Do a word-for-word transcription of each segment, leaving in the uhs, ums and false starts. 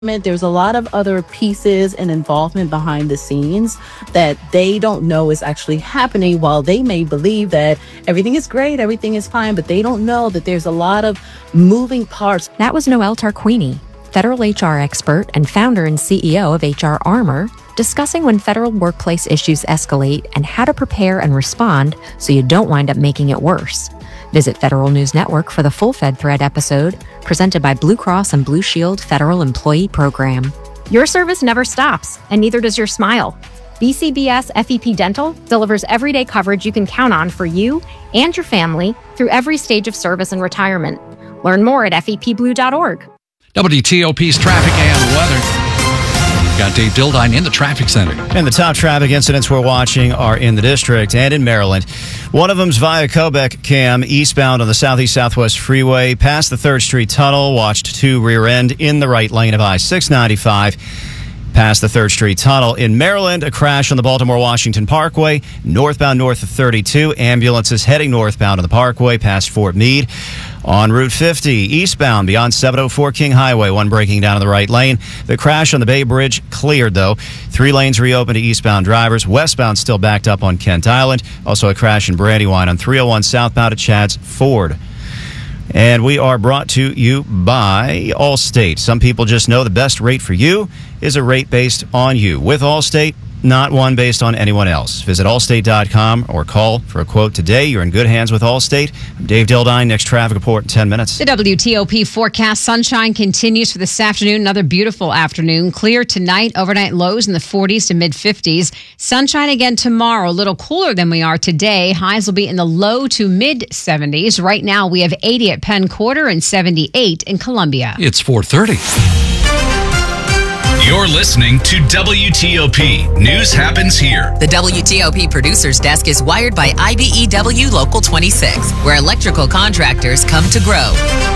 There's a lot of other pieces and involvement behind the scenes that they don't know is actually happening, while they may believe that everything is great, everything is fine, but they don't know that there's a lot of moving parts. That was Noelle Tarquini, federal H R expert and founder and C E O of H R Armor, discussing when federal workplace issues escalate and how to prepare and respond so you don't wind up making it worse. Visit Federal News Network for the full Fed Thread episode, presented by Blue Cross and Blue Shield Federal Employee Program. Your service never stops, and neither does your smile. B C B S F E P Dental delivers everyday coverage you can count on for you and your family through every stage of service and retirement. Learn more at F E P blue dot org. W T O P's traffic and weather. Got Dave Dildine in the traffic center. And the top traffic incidents we're watching are in the district and in Maryland. One of them's via Cobec Cam, eastbound on the Southeast Southwest Freeway, past the third Street Tunnel. Watched two rear end in the right lane of I six ninety-five. Past the third Street Tunnel. In Maryland, a crash on the Baltimore-Washington Parkway, northbound north of thirty-two. Ambulances heading northbound on the Parkway past Fort Meade. On Route fifty, eastbound beyond seven oh four King Highway, one breaking down in the right lane. The crash on the Bay Bridge cleared, though. Three lanes reopened to eastbound drivers. Westbound still backed up on Kent Island. Also a crash in Brandywine on three oh one southbound at Chadds Ford. And we are brought to you by Allstate. Some people just know the best rate for you is a rate based on you. With Allstate, not one based on anyone else. Visit allstate dot com or call for a quote today. You're in good hands with Allstate. I'm Dave Dildine. Next traffic report in ten minutes. The W T O P forecast. Sunshine continues for this afternoon. Another beautiful afternoon. Clear tonight. Overnight lows in the forties to mid-fifties. Sunshine again tomorrow. A little cooler than we are today. Highs will be in the low to mid-seventies. Right now we have eighty at Penn Quarter and seventy-eight in Columbia. It's four thirty. You're listening to W T O P. News happens here. The W T O P producer's desk is wired by I B E W Local twenty-six, where electrical contractors come to grow.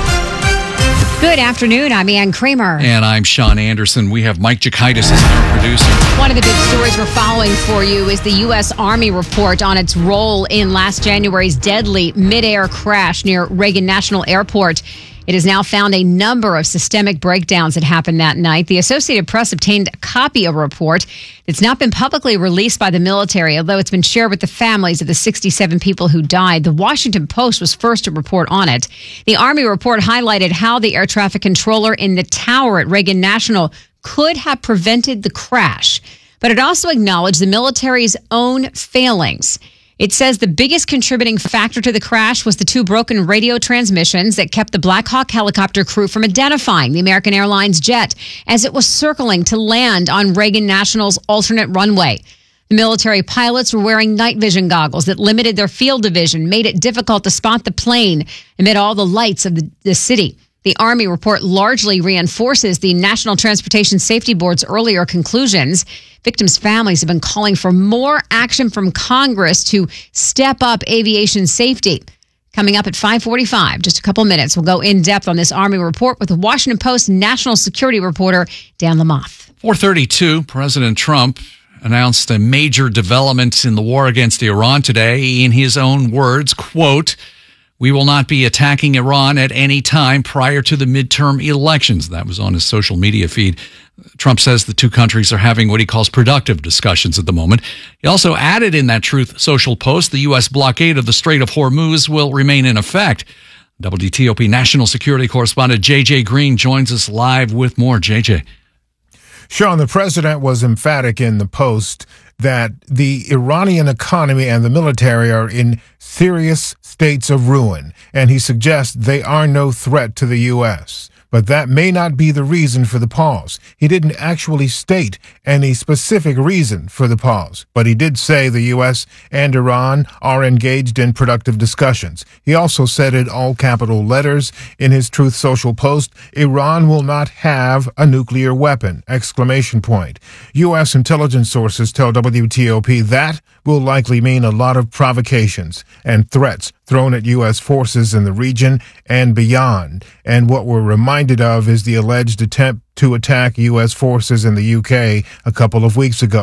Good afternoon. I'm Ann Kramer. And I'm Sean Anderson. We have Mike Jakaitis as our producer. One of the big stories we're following for you is the U S. Army report on its role in last January's deadly mid-air crash near Reagan National Airport. It has now found a number of systemic breakdowns that happened that night. The Associated Press obtained a copy of a report that's not been publicly released by the military, although it's been shared with the families of the sixty-seven people who died. The Washington Post was first to report on it. The Army report highlighted how the air traffic controller in the tower at Reagan National could have prevented the crash, but it also acknowledged the military's own failings. It says the biggest contributing factor to the crash was the two broken radio transmissions that kept the Black Hawk helicopter crew from identifying the American Airlines jet as it was circling to land on Reagan National's alternate runway. The military pilots were wearing night vision goggles that limited their field of vision, made it difficult to spot the plane amid all the lights of the, the city. The Army report largely reinforces the National Transportation Safety Board's earlier conclusions. Victims' families have been calling for more action from Congress to step up aviation safety. Coming up at five forty-five, just a couple minutes, we'll go in depth on this Army report with the Washington Post national security reporter, Dan Lamothe. four thirty-two, President Trump announced a major development in the war against Iran today. In his own words, quote, "We will not be attacking Iran at any time prior to the midterm elections." That was on his social media feed. Trump says the two countries are having what he calls productive discussions at the moment. He also added in that Truth Social post, the U S blockade of the Strait of Hormuz will remain in effect. W T O P national security correspondent J J Green joins us live with more. J J. Sean, the president was emphatic in the Post that the Iranian economy and the military are in serious states of ruin, and he suggests they are no threat to the U S. But that may not be the reason for the pause. He didn't actually state any specific reason for the pause, but he did say the U S and Iran are engaged in productive discussions. He also said in all capital letters in his Truth Social post, Iran will not have a nuclear weapon, exclamation point. U S intelligence sources tell W T O P that will likely mean a lot of provocations and threats thrown at U S forces in the region and beyond. And what we're reminded of is the alleged attempt to attack U S forces in the U K a couple of weeks ago.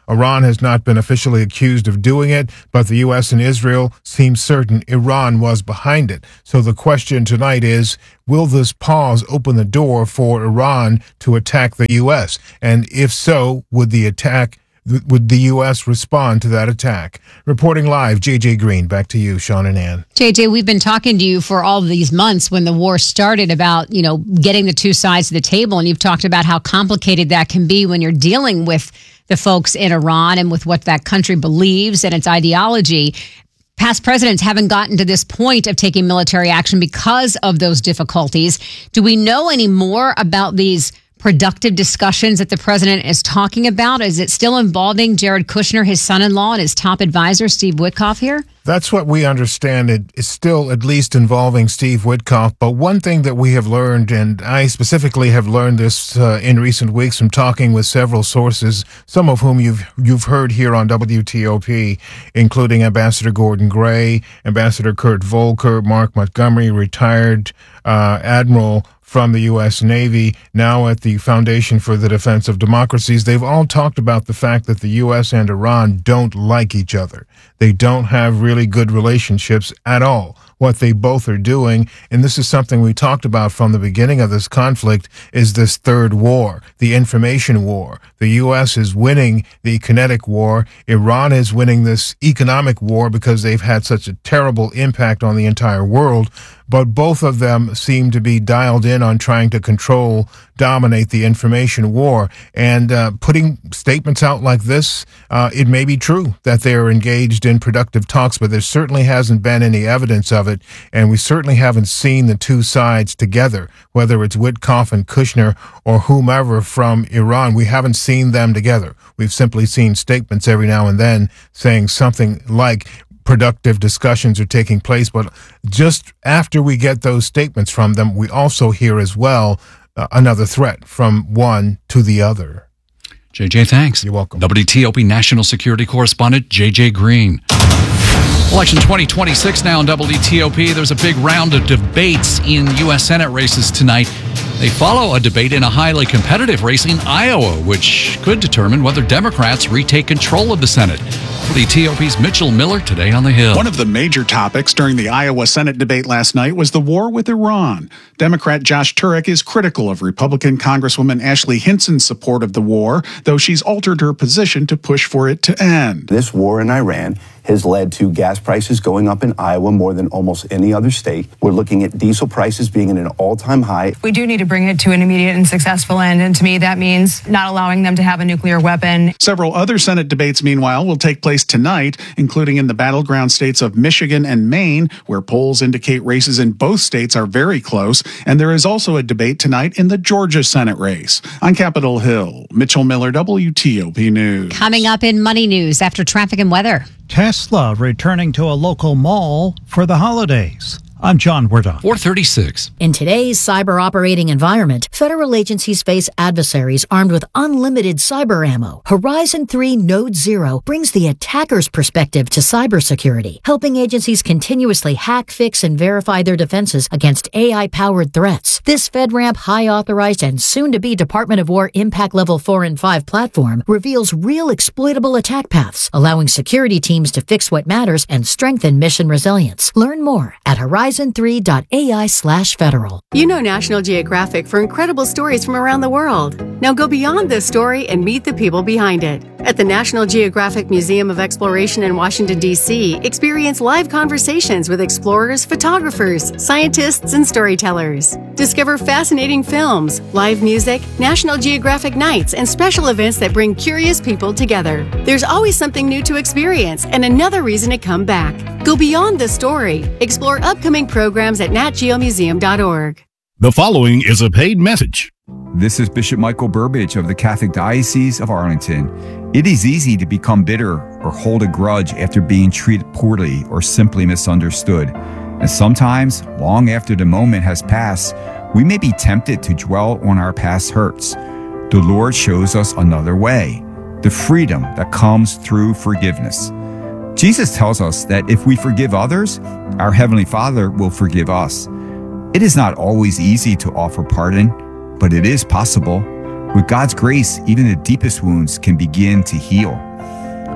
Iran has not been officially accused of doing it, but the U S and Israel seem certain Iran was behind it. So the question tonight is, will this pause open the door for Iran to attack the U S? And if so, would the attack Would the U S respond to that attack? Reporting live, J J Green. Back to you, Sean and Ann. J J, we've been talking to you for all of these months when the war started about, you know, getting the two sides of the table. And you've talked about how complicated that can be when you're dealing with the folks in Iran and with what that country believes and its ideology. Past presidents haven't gotten to this point of taking military action because of those difficulties. Do we know any more about these productive discussions that the president is talking about? Is it still involving Jared Kushner, his son-in-law, and his top advisor, Steve Witkoff here? That's what we understand. It is still at least involving Steve Witkoff. But one thing that we have learned, and I specifically have learned this uh, in recent weeks from talking with several sources, some of whom you've you've heard here on W T O P, including Ambassador Gordon Gray, Ambassador Kurt Volker, Mark Montgomery, retired uh, admiral from the U S Navy, now at the Foundation for the Defense of Democracies. They've all talked about the fact that the U S and Iran don't like each other. They don't have really good relationships at all. What they both are doing, and this is something we talked about from the beginning of this conflict, is this third war, the information war. The U S is winning the kinetic war. Iran is winning this economic war because they've had such a terrible impact on the entire world. But both of them seem to be dialed in on trying to control, dominate the information war. And uh, putting statements out like this, uh, it may be true that they are engaged in productive talks, but there certainly hasn't been any evidence of it. And we certainly haven't seen the two sides together, whether it's Witkoff and Kushner or whomever from Iran. We haven't seen them together. We've simply seen statements every now and then saying something like, productive discussions are taking place, but just after we get those statements from them, we also hear as well uh, another threat from one to the other. J J, thanks. You're welcome. W T O P National Security Correspondent J J Green. Election twenty twenty-six now on W T O P. There's a big round of debates in U S Senate races tonight. They follow a debate in a highly competitive race in Iowa, which could determine whether Democrats retake control of the Senate. W T O P's Mitchell Miller today on the Hill. One of the major topics during the Iowa Senate debate last night was the war with Iran. Democrat Josh Turek is critical of Republican Congresswoman Ashley Hinson's support of the war, though she's altered her position to push for it to end. This war in Iran has led to gas prices going up in Iowa more than almost any other state. We're looking at diesel prices being at an all-time high. We do need to bring it to an immediate and successful end, and to me that means not allowing them to have a nuclear weapon. Several other Senate debates, meanwhile, will take place tonight, including in the battleground states of Michigan and Maine, where polls indicate races in both states are very close, and there is also a debate tonight in the Georgia Senate race. On Capitol Hill, Mitchell Miller, W T O P News. Coming up in Money News after traffic and weather. Tesla returning to a local mall for the holidays. I'm John Werdon. four thirty-six. In today's cyber operating environment, federal agencies face adversaries armed with unlimited cyber ammo. Horizon three Node Zero brings the attacker's perspective to cybersecurity, helping agencies continuously hack, fix, and verify their defenses against A I-powered threats. This FedRAMP high-authorized and soon-to-be Department of War Impact Level four and five platform reveals real exploitable attack paths, allowing security teams to fix what matters and strengthen mission resilience. Learn more at Horizon horizon three dot A I slash federal. You know National Geographic for incredible stories from around the world. Now go beyond the story and meet the people behind it. At the National Geographic Museum of Exploration in Washington, D C, experience live conversations with explorers, photographers, scientists, and storytellers. Discover fascinating films, live music, National Geographic nights, and special events that bring curious people together. There's always something new to experience and another reason to come back. Go beyond the story. Explore upcoming programs at nat geo museum dot org. The following is a paid message. This is Bishop Michael Burbidge of the Catholic Diocese of Arlington. It is easy to become bitter or hold a grudge after being treated poorly or simply misunderstood. And sometimes, long after the moment has passed, we may be tempted to dwell on our past hurts. The Lord shows us another way, the freedom that comes through forgiveness. Jesus tells us that if we forgive others, our Heavenly Father will forgive us. It is not always easy to offer pardon, but it is possible. With God's grace, even the deepest wounds can begin to heal.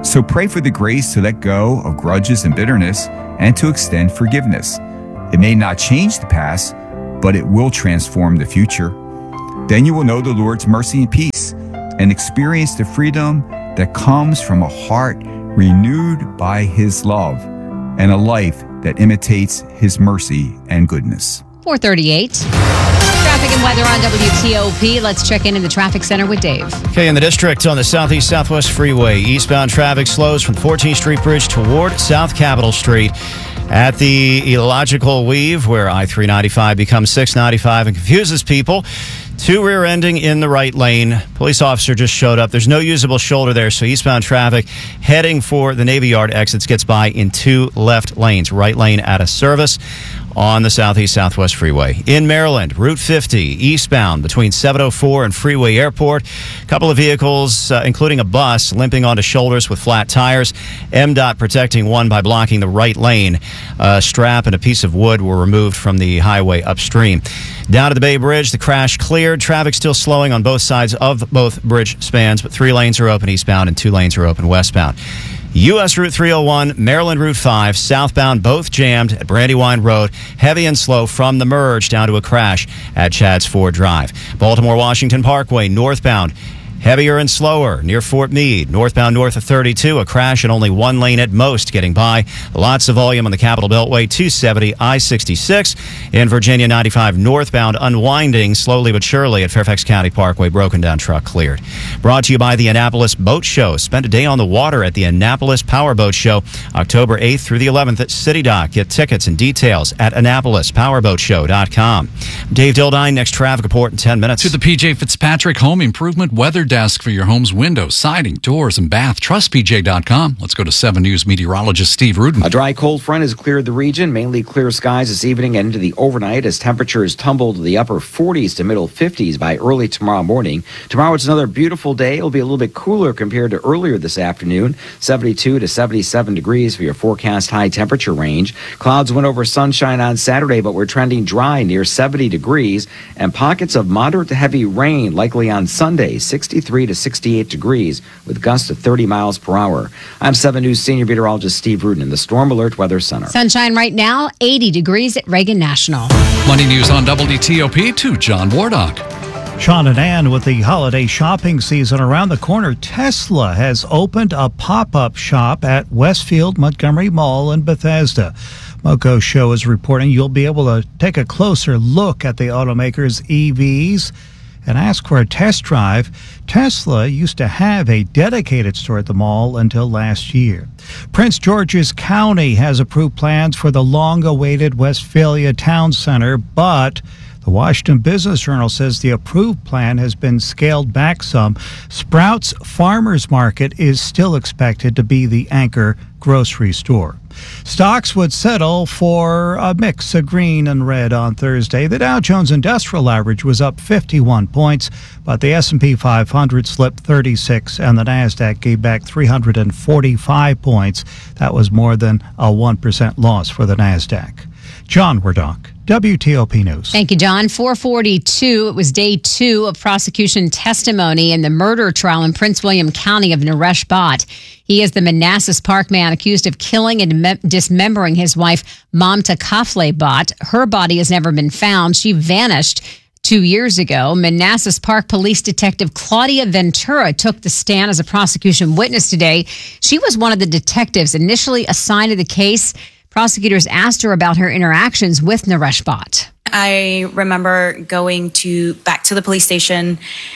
So pray for the grace to let go of grudges and bitterness and to extend forgiveness. It may not change the past, but it will transform the future. Then you will know the Lord's mercy and peace and experience the freedom that comes from a heart renewed by His love and a life that imitates His mercy and goodness. four thirty-eight. Traffic and weather on W T O P. Let's check in in the traffic center with Dave. Okay, in the district on the Southeast Southwest Freeway, eastbound traffic slows from fourteenth Street Bridge toward South Capitol Street. At the illogical weave where I three ninety-five becomes six ninety-five and confuses people. Two rear-ending in the right lane. Police officer just showed up. There's no usable shoulder there, so eastbound traffic heading for the Navy Yard exits gets by in two left lanes. Right lane out of service on the Southeast Southwest Freeway. In Maryland, Route fifty, eastbound between seven oh four and Freeway Airport. A couple of vehicles, uh, including a bus, limping onto shoulders with flat tires. M DOT protecting one by blocking the right lane. A strap and a piece of wood were removed from the highway upstream. Down to the Bay Bridge, the crash cleared. Traffic still slowing on both sides of both bridge spans, but three lanes are open eastbound and two lanes are open westbound. U S Route three oh one, Maryland Route five, southbound, both jammed at Brandywine Road. Heavy and slow from the merge down to a crash at Chadds Ford Drive. Baltimore-Washington Parkway, northbound. Heavier and slower near Fort Meade. Northbound north of thirty-two, a crash and only one lane at most getting by. Lots of volume on the Capitol Beltway, two seventy, I sixty-six. In Virginia, ninety-five northbound, unwinding slowly but surely at Fairfax County Parkway. Broken down truck cleared. Brought to you by the Annapolis Boat Show. Spend a day on the water at the Annapolis Powerboat Show, October eighth through the eleventh at City Dock. Get tickets and details at Annapolis Powerboat Show dot com. Dave Dildine, next traffic report in ten minutes. To the P J Fitzpatrick Home Improvement Weather Desk for your home's windows, siding, doors, and bath. Trust P J dot com. Let's go to seven News meteorologist Steve Rudin. A dry cold front has cleared the region, mainly clear skies this evening and into the overnight as temperatures tumble to the upper forties to middle fifties by early tomorrow morning. Tomorrow it's another beautiful day. It'll be a little bit cooler compared to earlier this afternoon, seventy-two to seventy-seven degrees for your forecast high temperature range. Clouds went over sunshine on Saturday, but we're trending dry near seventy degrees, and pockets of moderate to heavy rain likely on Sunday, sixty-three to sixty-eight degrees with gusts of thirty miles per hour. I'm seven News senior meteorologist Steve Rudin in the Storm Alert Weather Center. Sunshine right now, eighty degrees at Reagan National. Money News on W T O P to John Wardock. Sean and Ann, with the holiday shopping season around the corner, Tesla has opened a pop-up shop at Westfield Montgomery Mall in Bethesda. Moco Show is reporting you'll be able to take a closer look at the automaker's E Vs and ask for a test drive. Tesla used to have a dedicated store at the mall until last year. Prince George's County has approved plans for the long-awaited Westphalia Town Center, but the Washington Business Journal says the approved plan has been scaled back some. Sprouts Farmers Market is still expected to be the anchor grocery store. Stocks would settle for a mix of green and red on Thursday. The Dow Jones Industrial Average was up fifty-one points, but the S and P five hundred slipped thirty-six, and the Nasdaq gave back three hundred forty-five points. That was more than a one percent loss for the Nasdaq. John Wardock, W T O P News. Thank you, John. four forty-two, it was day two of prosecution testimony in the murder trial in Prince William County of Naresh Bhatt. He is the Manassas Park man accused of killing and me- dismembering his wife, Mamta Kafle Bhatt. Her body has never been found. She vanished two years ago. Manassas Park Police Detective Claudia Ventura took the stand as a prosecution witness today. She was one of the detectives initially assigned to the case. Prosecutors asked her about her interactions with Naresh Bhatt. I remember going to back to the police station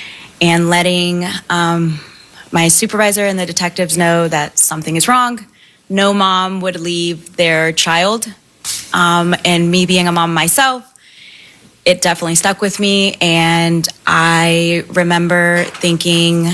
and letting um, my supervisor and the detectives know that something is wrong. No mom would leave their child. Um, and me being a mom myself, it definitely stuck with me. And I remember thinking,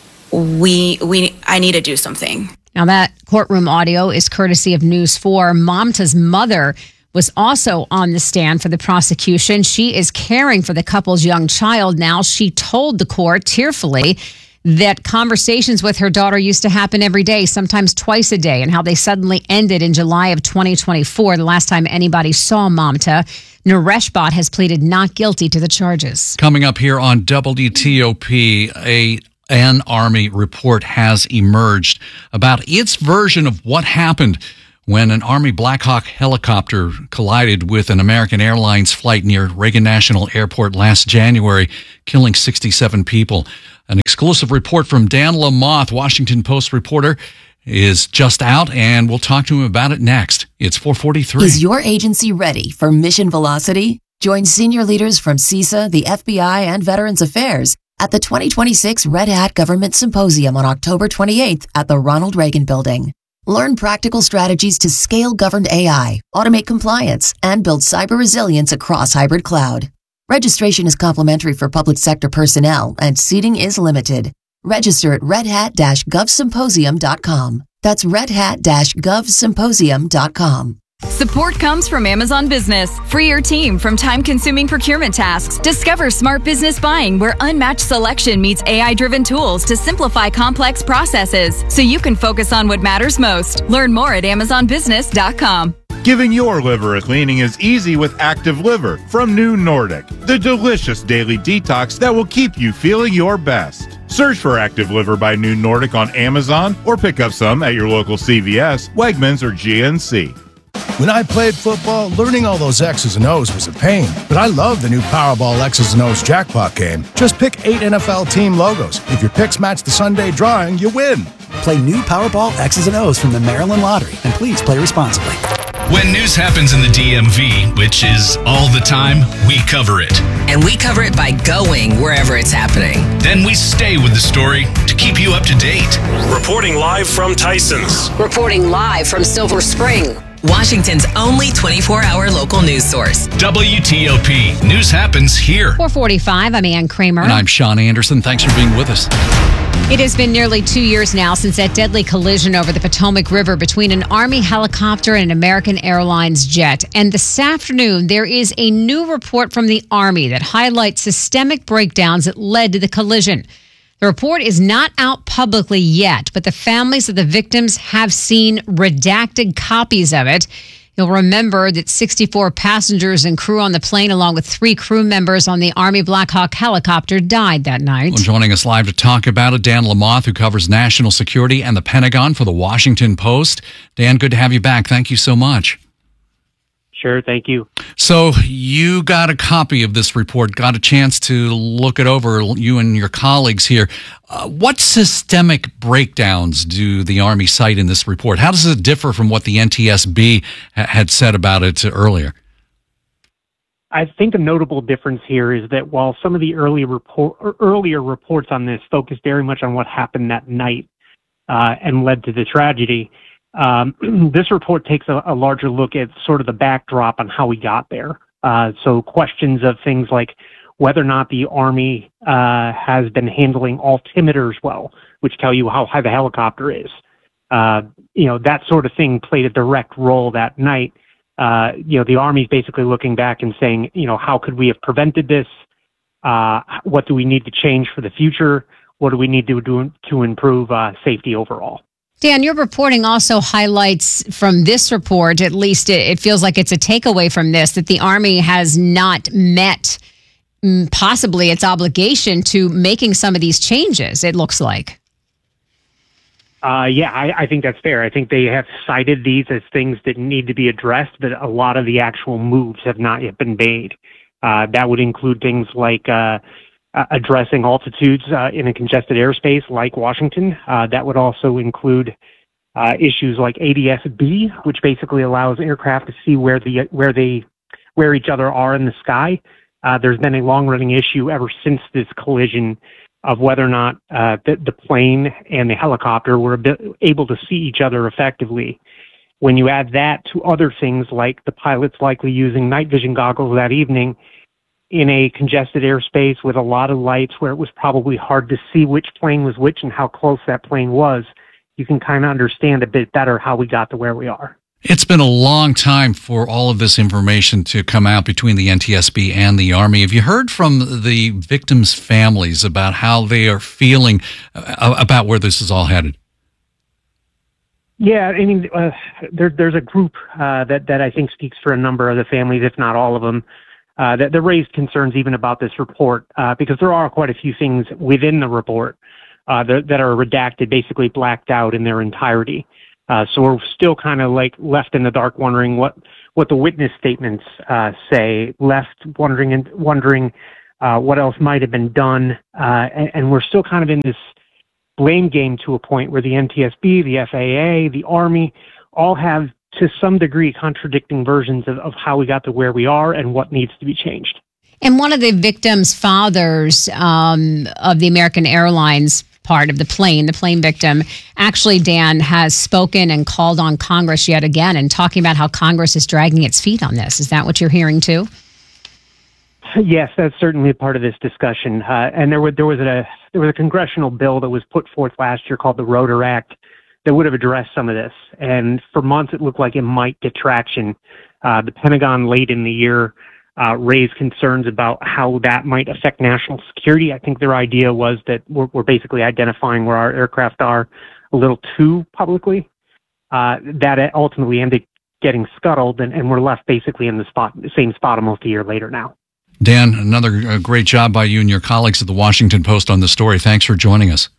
we, we, I need to do something. Now, that courtroom audio is courtesy of News four. Mamta's mother was also on the stand for the prosecution. She is caring for the couple's young child now. She told the court tearfully that conversations with her daughter used to happen every day, sometimes twice a day, and how they suddenly ended in July of twenty twenty-four, the last time anybody saw Mamta. Naresh Bhatt has pleaded not guilty to the charges. Coming up here on W T O P, a an Army report has emerged about its version of what happened when an Army Black Hawk helicopter collided with an American Airlines flight near Reagan National Airport last January, killing sixty-seven people. An exclusive report from Dan Lamothe, Washington Post reporter, is just out, and we'll talk to him about it next. It's four forty-three. Is your agency ready for mission velocity? Join senior leaders from CISA, the F B I, and Veterans Affairs at the twenty twenty-six Red Hat Government Symposium on October twenty-eighth at the Ronald Reagan Building. Learn practical strategies to scale governed A I, automate compliance, and build cyber resilience across hybrid cloud. Registration is complimentary for public sector personnel, and seating is limited. Register at red hat dash gov symposium dot com. That's red hat dash gov symposium dot com. Support comes from Amazon Business. Free your team from time-consuming procurement tasks. Discover smart business buying where unmatched selection meets A I-driven tools to simplify complex processes so you can focus on what matters most. Learn more at amazon business dot com. Giving your liver a cleaning is easy with Active Liver from New Nordic, the delicious daily detox that will keep you feeling your best. Search for Active Liver by New Nordic on Amazon or pick up some at your local C V S, Wegmans, or G N C. When I played football, learning all those X's and O's was a pain, but I love the new Powerball X's and O's jackpot game. Just pick eight N F L team logos. If your picks match the Sunday drawing, you win. Play new Powerball X's and O's from the Maryland Lottery, and please play responsibly. When news happens in the D M V, which is all the time, we cover it. And we cover it by going wherever it's happening. Then we stay with the story to keep you up to date. Reporting live from Tyson's. Reporting live from Silver Spring, Washington's only twenty-four hour local news source. W T O P. News happens here. four forty-five, I'm Ann Kramer. And I'm Sean Anderson. Thanks for being with us. It has been nearly two years now since that deadly collision over the Potomac River between an Army helicopter and an American Airlines jet. And this afternoon, there is a new report from the Army that highlights systemic breakdowns that led to the collision. The report is not out publicly yet, but the families of the victims have seen redacted copies of it. You'll remember that sixty-four passengers and crew on the plane, along with three crew members on the Army Black Hawk helicopter, died that night. Well, joining us live to talk about it, Dan Lamothe, who covers national security and the Pentagon for the Washington Post. Dan, good to have you back. Thank you so much. Sure, thank you. So you got a copy of this report, got a chance to look it over, you and your colleagues here. Uh, what systemic breakdowns do the Army cite in this report? How does it differ from what the N T S B ha- had said about it earlier? I think a notable difference here is that while some of the early report, earlier reports on this focused very much on what happened that night uh, and led to the tragedy, Um, this report takes a, a larger look at sort of the backdrop on how we got there. Uh, so questions of things like whether or not the Army uh, has been handling altimeters well, which tell you how high the helicopter is. Uh, you know, that sort of thing played a direct role that night. Uh, you know, the Army's basically looking back and saying, you know, how could we have prevented this? Uh, what do we need to change for the future? What do we need to do to improve uh, safety overall? Dan, your reporting also highlights from this report, at least it, it feels like it's a takeaway from this, that the Army has not met mm, possibly its obligation to making some of these changes, it looks like. Uh, yeah, I, I think that's fair. I think they have cited these as things that need to be addressed, but a lot of the actual moves have not yet been made. Uh, that would include things like uh, Uh, addressing altitudes uh, in a congested airspace like Washington. Uh, that would also include uh, issues like A D S B, which basically allows aircraft to see where the where they where each other are in the sky. Uh, there's been a long-running issue ever since this collision of whether or not uh, the, the plane and the helicopter were a bit able to see each other effectively. When you add that to other things like the pilots likely using night vision goggles that evening in a congested airspace with a lot of lights where it was probably hard to see which plane was which and how close that plane was, you can kind of understand a bit better how we got to where we are. It's been a long time for all of this information to come out between the N T S B and the Army. Have you heard from the victims' families about how they are feeling uh, about where this is all headed? Yeah, I mean, uh, there, there's a group uh, that, that I think speaks for a number of the families, if not all of them, Uh, that, that raised concerns even about this report, uh, because there are quite a few things within the report uh, that, that are redacted, basically blacked out in their entirety. Uh, so we're still kind of like left in the dark, wondering what, what the witness statements uh, say. Left wondering and wondering uh, what else might have been done, uh, and, and we're still kind of in this blame game to a point where the N T S B, the F A A, the Army, all have to some degree contradicting versions of, of how we got to where we are and what needs to be changed. And one of the victims' fathers um, of the American Airlines part of the plane, the plane victim, actually, Dan, has spoken and called on Congress yet again and talking about how Congress is dragging its feet on this. Is that what you're hearing too? Yes, that's certainly a part of this discussion. Uh, and there was there was a there was a congressional bill that was put forth last year called the Rotor Act that would have addressed some of this. And for months, it looked like it might get traction. Uh, the Pentagon late in the year uh, raised concerns about how that might affect national security. I think their idea was that we're, we're basically identifying where our aircraft are a little too publicly. Uh, that ultimately ended getting scuttled, and, and we're left basically in the spot, the same spot almost a year later now. Dan, another uh, great job by you and your colleagues at the Washington Post on the story. Thanks for joining us.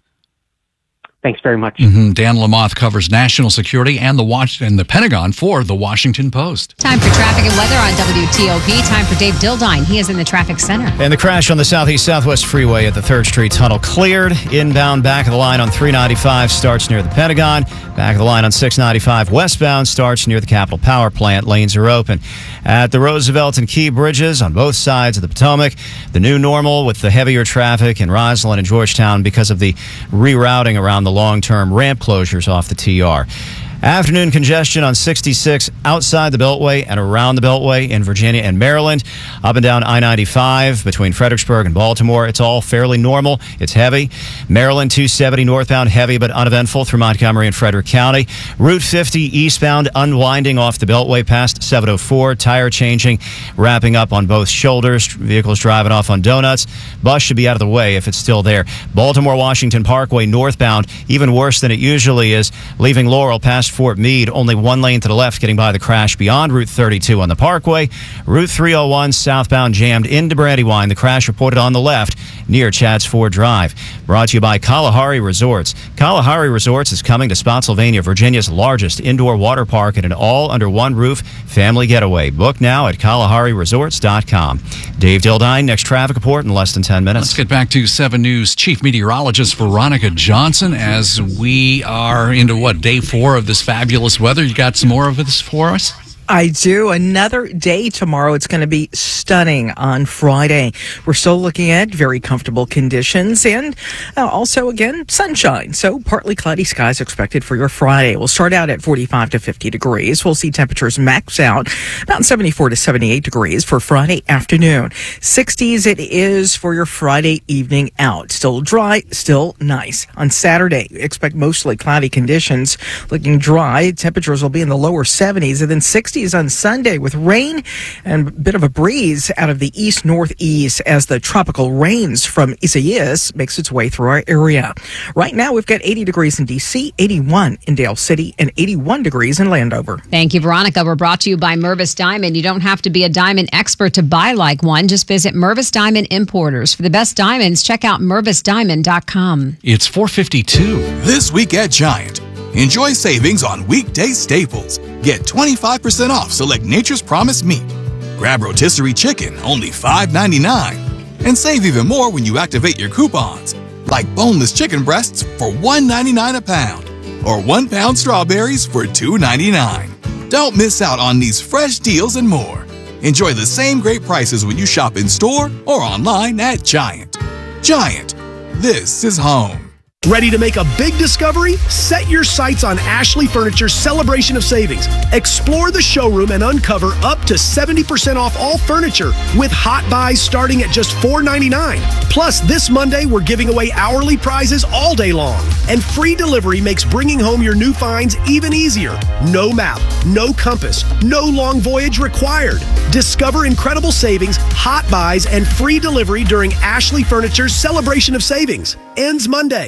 Thanks very much. Mm-hmm. Dan Lamothe covers national security and the watch and the Pentagon for the Washington Post. Time for traffic and weather on W T O P. Time for Dave Dildine. He is in the traffic center. And the crash on the Southeast Southwest Freeway at the third Street Tunnel cleared. Inbound back of the line on three ninety-five starts near the Pentagon. Back of the line on six ninety-five westbound starts near the Capitol Power Plant. Lanes are open. At the Roosevelt and Key Bridges on both sides of the Potomac, the new normal with the heavier traffic in Roslyn and Georgetown because of the rerouting around the long-term ramp closures off the T R. Afternoon congestion on sixty-six outside the Beltway and around the Beltway in Virginia and Maryland. Up and down I ninety-five between Fredericksburg and Baltimore. It's all fairly normal. It's heavy. Maryland two seventy northbound, heavy but uneventful through Montgomery and Frederick County. Route fifty eastbound, unwinding off the Beltway past seven oh four. Tire changing, wrapping up on both shoulders. Vehicles driving off on donuts. Bus should be out of the way if it's still there. Baltimore-Washington Parkway northbound, even worse than it usually is. Leaving Laurel past Fort Meade, only one lane to the left getting by the crash beyond Route thirty-two on the Parkway. Route three oh one southbound jammed into Brandywine. The crash reported on the left near Chadds Ford Drive. Brought to you by Kalahari Resorts. Kalahari Resorts is coming to Spotsylvania, Virginia's largest indoor water park and an all under one roof family getaway. Book now at kalahari resorts dot com. Dave Dildine, next traffic report in less than ten minutes. Let's get back to seven News Chief Meteorologist Veronica Johnson as we are into what, day four of this fabulous weather. You got some more of this for us? I do. Another day tomorrow. It's going to be stunning on Friday. We're still looking at very comfortable conditions and uh, also, again, sunshine. So partly cloudy skies expected for your Friday. We'll start out at forty-five to fifty degrees. We'll see temperatures max out about seventy-four to seventy-eight degrees for Friday afternoon. sixties it is for your Friday evening out. Still dry, still nice. On Saturday, expect mostly cloudy conditions. Looking dry, temperatures will be in the lower seventies and then sixties on Sunday with rain and a bit of a breeze out of the east-northeast as the tropical rains from Isaias makes its way through our area. Right now, we've got eighty degrees in D C, eighty-one in Dale City, and eighty-one degrees in Landover. Thank you, Veronica. We're brought to you by Mervis Diamond. You don't have to be a diamond expert to buy like one. Just visit Mervis Diamond Importers. For the best diamonds, check out mervis diamond dot com. It's four fifty-two. This week at Giant, enjoy savings on weekday staples. Get twenty-five percent off select Nature's Promise meat. Grab rotisserie chicken, only five ninety-nine. And save even more when you activate your coupons, like boneless chicken breasts for one ninety-nine a pound, or one pound strawberries for two ninety-nine. Don't miss out on these fresh deals and more. Enjoy the same great prices when you shop in store or online at Giant. Giant, this is home. Ready to make a big discovery? Set your sights on Ashley Furniture's Celebration of Savings. Explore the showroom and uncover up to seventy percent off all furniture with hot buys starting at just four ninety-nine. Plus, this Monday, we're giving away hourly prizes all day long. And free delivery makes bringing home your new finds even easier. No map, no compass, no long voyage required. Discover incredible savings, hot buys, and free delivery during Ashley Furniture's Celebration of Savings. Ends Monday.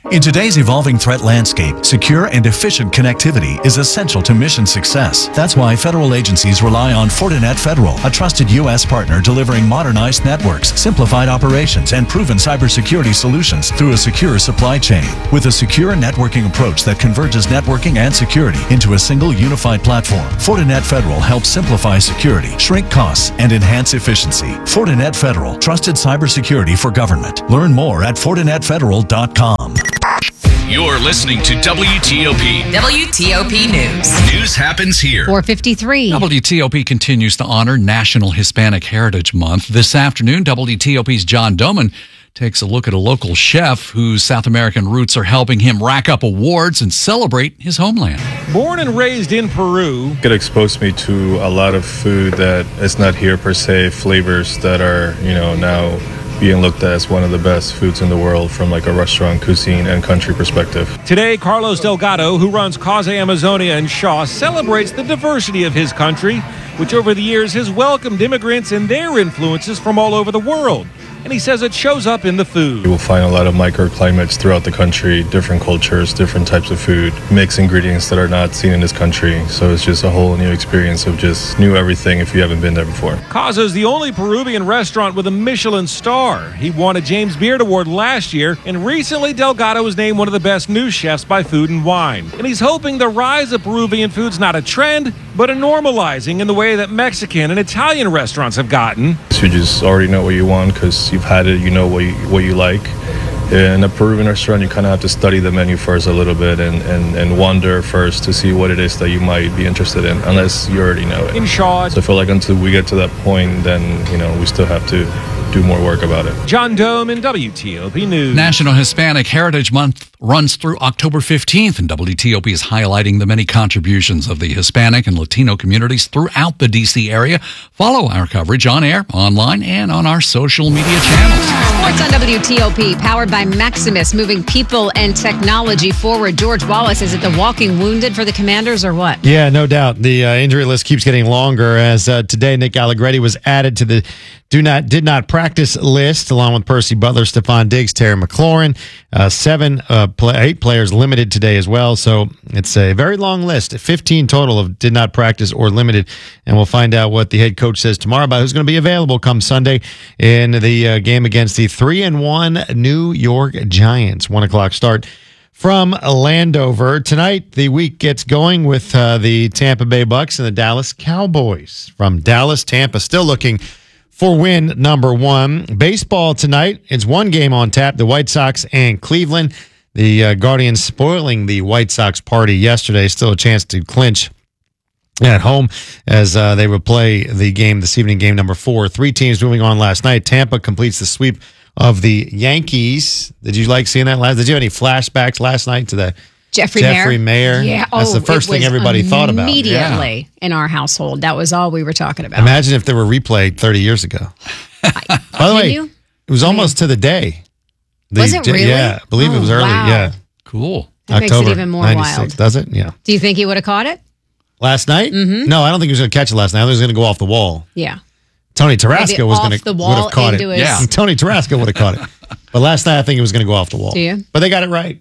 In today's evolving threat landscape, secure and efficient connectivity is essential to mission success. That's why federal agencies rely on Fortinet Federal, a trusted U S partner delivering modernized networks, simplified operations, and proven cybersecurity solutions through a secure supply chain. With a secure networking approach that converges networking and security into a single unified platform, Fortinet Federal helps simplify security, shrink costs, and enhance efficiency. Fortinet Federal, trusted cybersecurity for government. Learn more at fortinet federal dot com. You're listening to W T O P. W T O P News. News happens here. four fifty-three. W T O P continues to honor National Hispanic Heritage Month. This afternoon, W T O P's John Doman takes a look at a local chef whose South American roots are helping him rack up awards and celebrate his homeland. Born and raised in Peru. It exposed me to a lot of food that is not here per se, flavors that are, you know, now being looked at as one of the best foods in the world from like a restaurant, cuisine, and country perspective. Today, Carlos Delgado, who runs Causa Amazonia in Shaw, celebrates the diversity of his country, which over the years has welcomed immigrants and their influences from all over the world. And he says it shows up in the food. You will find a lot of microclimates throughout the country, different cultures, different types of food, mixed ingredients that are not seen in this country. So it's just a whole new experience of just new everything if you haven't been there before. Causa is the only Peruvian restaurant with a Michelin star. He won a James Beard Award last year, and recently Delgado was named one of the best new chefs by Food and Wine. And he's hoping the rise of Peruvian food's not a trend, but a normalizing in the way that Mexican and Italian restaurants have gotten. So you just already know what you want because you've had it, you know what you, what you like. In a Peruvian restaurant, you kind of have to study the menu first a little bit and, and, and wonder first to see what it is that you might be interested in, unless you already know it. In Shaw. So I feel like until we get to that point, then, you know, we still have to do more work about it. John Dome in W T O P News. National Hispanic Heritage Month runs through October fifteenth, and W T O P is highlighting the many contributions of the Hispanic and Latino communities throughout the D C area. Follow our coverage on air, online, and on our social media channels. Sports on W T O P, powered by Maximus, moving people and technology forward. George Wallace, is it the walking wounded for the Commanders or what? Yeah, no doubt. The uh, injury list keeps getting longer as uh, today Nick Allegretti was added to the do not did not practice list along with Percy Butler, Stephon Diggs, Terry McLaurin. Uh, seven, uh, play, eight players limited today as well. So it's a very long list. fifteen total of did not practice or limited. And we'll find out what the head coach says tomorrow about who's going to be available come Sunday in the uh, game against the three and one New York Giants. One o'clock start from Landover. Tonight, the week gets going with uh, the Tampa Bay Bucks and the Dallas Cowboys. From Dallas, Tampa, still looking for win number one. Baseball tonight, it's one game on tap, the White Sox and Cleveland. The uh, Guardians spoiling the White Sox party yesterday. Still a chance to clinch at home as uh, they would play the game this evening, game number four. Three teams moving on last night. Tampa completes the sweep of the Yankees. Did you like seeing that last? Did you have any flashbacks last night to the Jeffrey, Jeffrey Mayer? Yeah, that's oh, the first it thing was everybody thought about. Immediately Yeah. in our household. That was all we were talking about. Imagine if they were replayed thirty years ago. By the Can way, you? it was almost to the day. The, Was it really? Yeah, I believe Oh, it was early. wow. Yeah. Cool. That makes it even more ninety-six. wild. Does it? Yeah. Do you think he would have caught it? Last night? Mm-hmm. No, I don't think he was going to catch it last night. I think he was going to go off the wall. Yeah. Tony Tarasco Maybe was off going to the would wall have caught it. into his- Yeah. Tony Tarasco would have caught it. But last night I think it was going to go off the wall. Do you? But they got it right.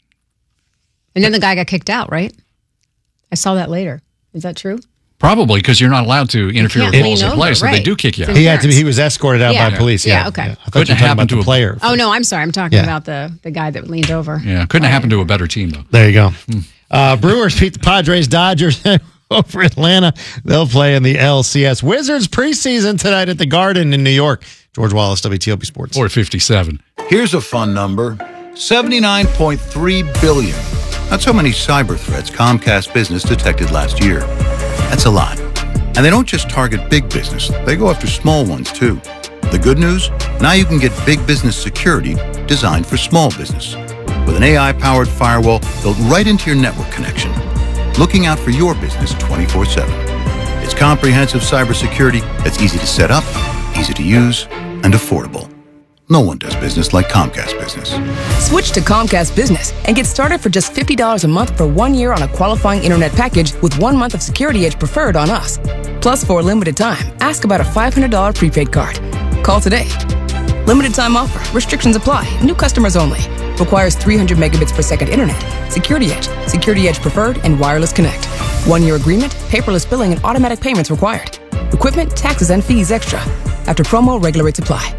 And then the guy got kicked out, right? I saw that later. Is that true? Probably because you're not allowed to interfere with can't balls lean in play, over, so they right. do kick you It's out. He had to be, he was escorted out Yeah. by police. Yeah, Yeah. okay. Yeah. I thought Couldn't you were talking happen about to the a- player. Oh, no, I'm sorry. I'm talking Yeah. about the, the guy that leaned over. Yeah, couldn't have happened to a better team, though. There you go. Uh, Brewers beat the Padres, Dodgers over Atlanta. They'll play in the L C S. Wizards preseason tonight at the Garden in New York. George Wallace, W T O P Sports. four fifty-seven. Here's a fun number. seventy-nine point three billion. That's how many cyber threats Comcast Business detected last year. That's a lot. And they don't just target big business. They go after small ones, too. The good news? Now you can get big business security designed for small business. With an A I-powered firewall built right into your network connection. Looking out for your business twenty-four seven. It's comprehensive cybersecurity that's easy to set up, easy to use, and affordable. No one does business like Comcast Business. Switch to Comcast Business and get started for just fifty dollars a month for one year on a qualifying internet package with one month of Security Edge preferred on us. Plus, for a limited time, ask about a five hundred dollars prepaid card. Call today. Limited time offer. Restrictions apply. New customers only. Requires three hundred megabits per second internet. Security Edge, Security Edge Preferred, and Wireless Connect. One-year agreement, paperless billing, and automatic payments required. Equipment, taxes, and fees extra. After promo, regular rates apply.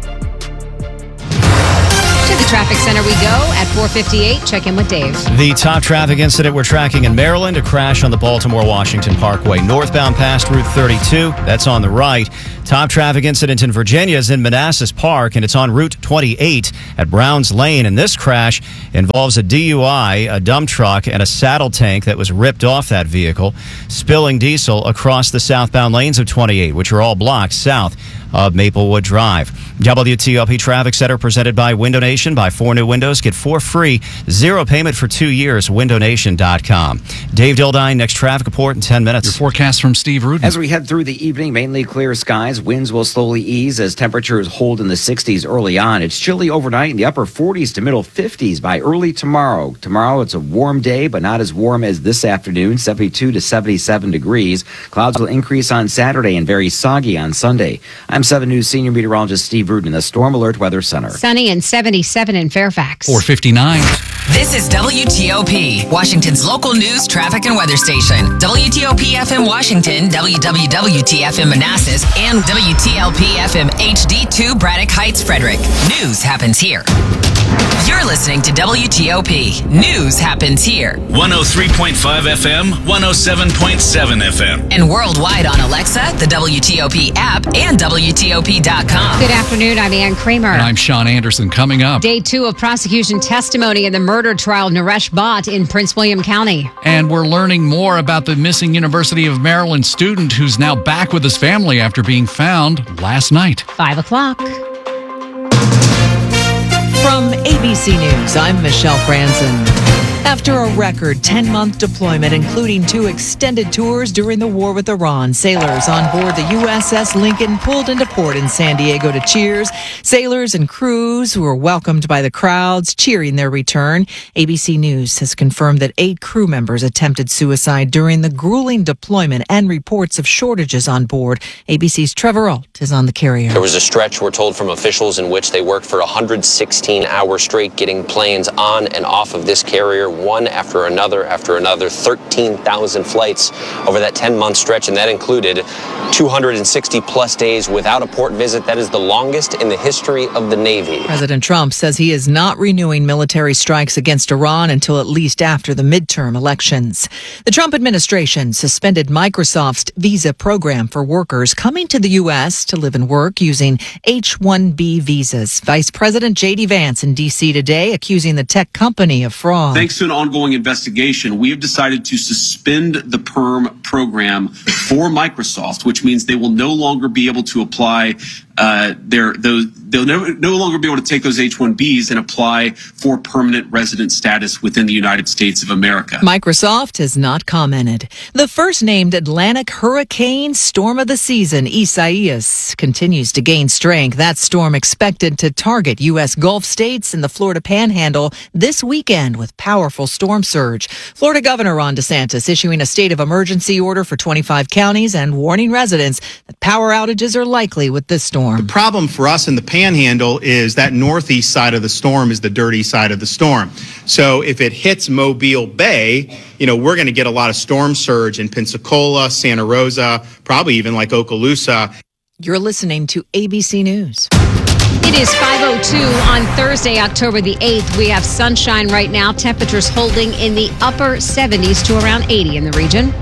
To the traffic center we go at four fifty-eight. Check in with Dave. The top traffic incident we're tracking in Maryland, a crash on the Baltimore-Washington Parkway northbound past Route thirty-two. That's on the right. Top traffic incident in Virginia is in Manassas Park, and it's on Route twenty-eight at Browns Lane. And this crash involves a D U I, a dump truck, and a saddle tank that was ripped off that vehicle, spilling diesel across the southbound lanes of twenty-eight, which are all blocked south of Maplewood Drive. W T O P Traffic Center presented by Window Nation. Buy four new windows, get four free, zero payment for two years, window nation dot com. Dave Dildine, next traffic report in ten minutes. Your forecast from Steve Rudin. As we head through the evening, mainly clear skies. Winds will slowly ease as temperatures hold in the sixties early on. It's chilly overnight in the upper forties to middle fifties by early tomorrow. Tomorrow, it's a warm day, but not as warm as this afternoon, seventy-two to seventy-seven degrees. Clouds will increase on Saturday and very soggy on Sunday. I'm seven News senior meteorologist Steve Rudin in the Storm Alert Weather Center. Sunny and seventy-seven in Fairfax. four fifty-nine. This is W T O P, Washington's local news, traffic, and weather station. W T O P F M Washington, W W W T F M Manassas, and W T L P F M H D two Braddock Heights, Frederick. News happens here. You're listening to W T O P. News happens here. one oh three point five F M, one oh seven point seven F M. And worldwide on Alexa, the W T O P app, and W T O P dot com. Good afternoon. I'm Ann Kramer. And I'm Sean Anderson. Coming up. Day two of prosecution testimony in the murder trial of Naresh Bhatt in Prince William County. And we're learning more about the missing University of Maryland student who's now back with his family after being found last night. Five o'clock. From A B C News, I'm Michelle Franzen. After a record ten-month deployment, including two extended tours during the war with Iran, sailors on board the U S S Lincoln pulled into port in San Diego to cheers. Sailors and crews who were welcomed by the crowds cheering their return. A B C News has confirmed that eight crew members attempted suicide during the grueling deployment and reports of shortages on board. A B C's Trevor Ault is on the carrier. There was a stretch, we're told from officials, in which they worked for one hundred sixteen hours straight getting planes on and off of this carrier, one after another after another, thirteen thousand flights over that ten-month stretch, and that included two hundred sixty plus days without a port visit. That is the longest in the history of the Navy. President Trump says he is not renewing military strikes against Iran until at least after the midterm elections. The Trump administration suspended Microsoft's visa program for workers coming to the U S to live and work using H one B visas. Vice President J D Vance in D C today accusing the tech company of fraud. Thanks to an ongoing investigation, we have decided to suspend the PERM program for Microsoft, which means they will no longer be able to apply uh, their those. They'll no, no longer be able to take those H one Bs and apply for permanent resident status within the United States of America. Microsoft has not commented. The first named Atlantic hurricane storm of the season, Isaias, continues to gain strength. That storm expected to target U S Gulf states and the Florida Panhandle this weekend with powerful storm surge. Florida Governor Ron DeSantis issuing a state of emergency order for twenty-five counties and warning residents that power outages are likely with this storm. The problem for us in the Panhandle is that northeast side of the storm is the dirty side of the storm. So if it hits Mobile Bay, you know, we're going to get a lot of storm surge in Pensacola, Santa Rosa, probably even like Okaloosa. You're listening to A B C News. It is five oh two on Thursday, October the eighth. We have sunshine right now. Temperatures holding in the upper seventies to around eighty in the region.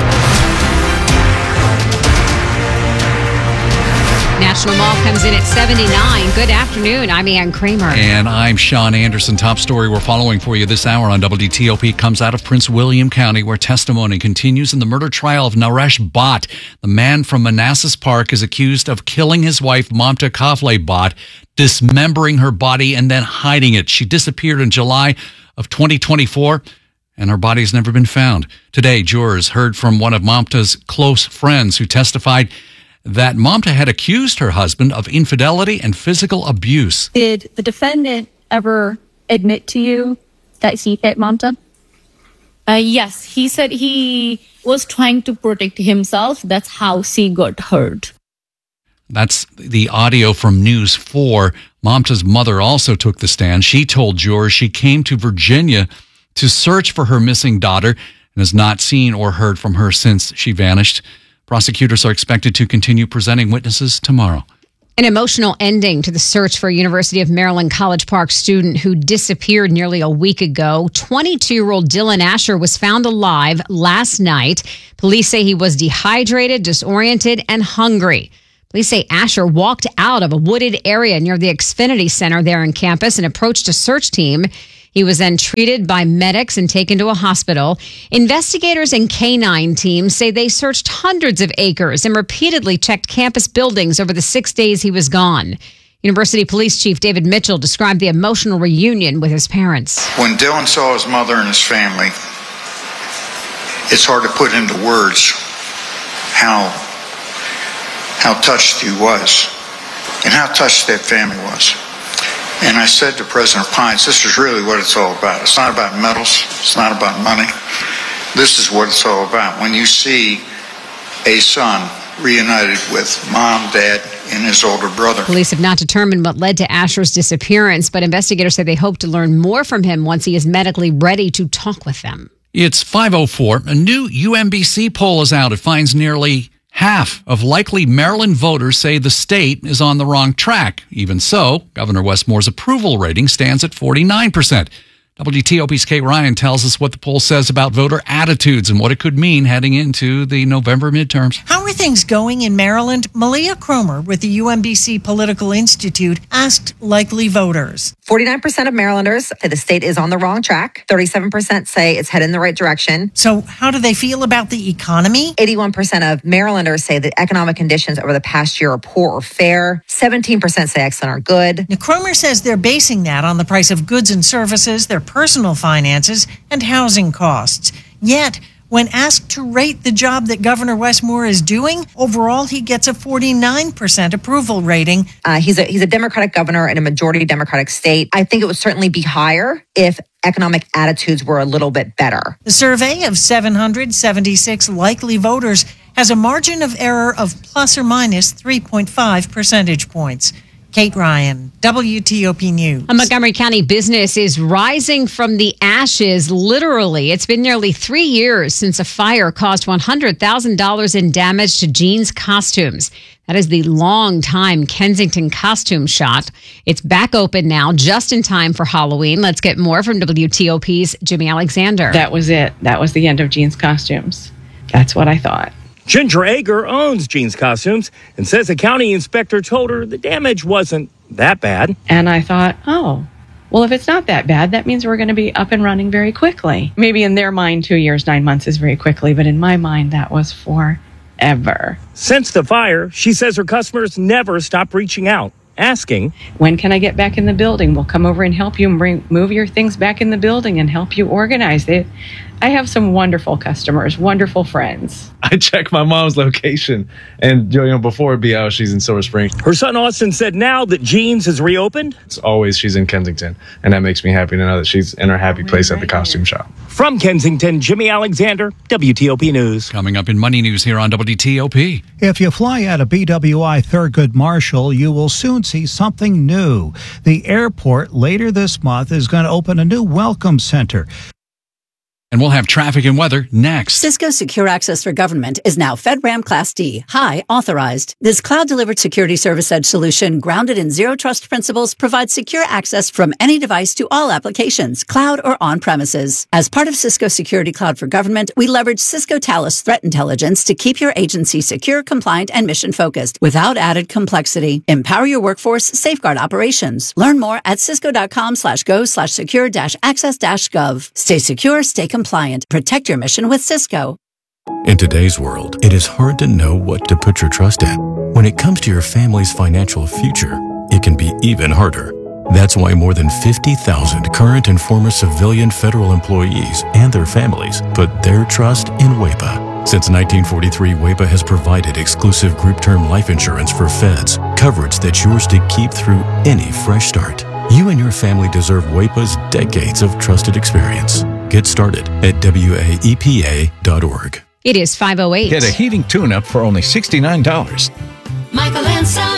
National Mall comes in at seventy-nine. Good afternoon. I'm Ann Kramer. And I'm Sean Anderson. Top story we're following for you this hour on W T O P comes out of Prince William County, where testimony continues in the murder trial of Naresh Bhatt. The man from Manassas Park is accused of killing his wife, Mamta Kafle Bhatt, dismembering her body and then hiding it. She disappeared in July of twenty twenty-four. And her body's never been found. Today, jurors heard from one of Mamta's close friends who testified that Mamta had accused her husband of infidelity and physical abuse. Did the defendant ever admit to you that he hit Mamta? Uh, yes, he said he was trying to protect himself. That's how she got hurt. That's the audio from News four. Mamta's mother also took the stand. She told jurors she came to Virginia to search for her missing daughter and has not seen or heard from her since she vanished. Prosecutors are expected to continue presenting witnesses tomorrow. An emotional ending to the search for a University of Maryland College Park student who disappeared nearly a week ago. twenty-two-year-old Dylan Asher was found alive last night. Police say he was dehydrated, disoriented, and hungry. Police say Asher walked out of a wooded area near the Xfinity Center there on campus and approached a search team. He was then treated by medics and taken to a hospital. Investigators and canine teams say they searched hundreds of acres and repeatedly checked campus buildings over the six days he was gone. University Police Chief David Mitchell described the emotional reunion with his parents. When Dylan saw his mother and his family, it's hard to put into words how, how touched he was and how touched that family was. And I said to President Pines, this is really what it's all about. It's not about medals. It's not about money. This is what it's all about. When you see a son reunited with mom, dad, and his older brother. Police have not determined what led to Asher's disappearance, but investigators say they hope to learn more from him once he is medically ready to talk with them. It's five oh four. A new U M B C poll is out. It finds nearly half of likely Maryland voters say the state is on the wrong track. Even so, Governor Wes Moore's approval rating stands at forty-nine percent. W T O P's Kate Ryan tells us what the poll says about voter attitudes and what it could mean heading into the November midterms. How are things going in Maryland? Malia Cromer with the U M B C Political Institute asked likely voters. forty-nine percent of Marylanders say the state is on the wrong track. thirty-seven percent say it's headed in the right direction. So how do they feel about the economy? eighty-one percent of Marylanders say that economic conditions over the past year are poor or fair. seventeen percent say excellent or good. Now, Cromer says they're basing that on the price of goods and services, their personal finances, and housing costs. Yet, when asked to rate the job that Governor Wes Moore is doing, overall he gets a forty-nine percent approval rating. Uh, he's a he's a Democratic governor in a majority Democratic state. I think it would certainly be higher if economic attitudes were a little bit better. The survey of seven hundred seventy-six likely voters has a margin of error of plus or minus three point five percentage points. Kate Ryan, W T O P News. A Montgomery County business is rising from the ashes, literally. It's been nearly three years since a fire caused one hundred thousand dollars in damage to Jeans Costumes. That is the long-time Kensington costume shop. It's back open now, just in time for Halloween. Let's get more from W T O P's Jimmy Alexander. That was it. That was the end of Jeans Costumes. That's what I thought. Ginger Ager owns Jeans Costumes and says a county inspector told her the damage wasn't that bad. And I thought, oh, well, if it's not that bad, that means we're going to be up and running very quickly. Maybe in their mind, two years, nine months is very quickly, but in my mind, that was forever. Since the fire, she says her customers never stop reaching out, asking, when can I get back in the building? We'll come over and help you and bring, move your things back in the building and help you organize it. I have some wonderful customers, wonderful friends. I check my mom's location, and you know, before it'd be out, she's in Silver Spring. Her son Austin said now that Jeans has reopened, it's always she's in Kensington, and that makes me happy to know that she's in her happy place at the costume shop. From Kensington, Jimmy Alexander, W T O P News. Coming up in Money News here on W T O P. If you fly out of B W I Thurgood Marshall, you will soon see something new. The airport later this month is going to open a new welcome center. And we'll have traffic and weather next. Cisco Secure Access for Government is now FedRAMP Class D, high authorized. This cloud-delivered security service edge solution, grounded in zero trust principles, provides secure access from any device to all applications, cloud or on-premises. As part of Cisco Security Cloud for Government, we leverage Cisco Talos Threat Intelligence to keep your agency secure, compliant, and mission-focused without added complexity. Empower your workforce, safeguard operations. Learn more at cisco.com slash go slash secure dash access dash gov. Stay secure, stay compliant. Compliant. Protect your mission with Cisco. In today's world, it is hard to know what to put your trust in. When it comes to your family's financial future, it can be even harder. That's why more than fifty thousand current and former civilian federal employees and their families put their trust in W E P A. Since nineteen forty-three, W E P A has provided exclusive group term life insurance for feds, coverage that's yours to keep through any fresh start. You and your family deserve W E P A's decades of trusted experience. Get started at W A E P A dot org. It is five oh eight. Get a heating tune-up for only sixty-nine dollars. Michael and Son.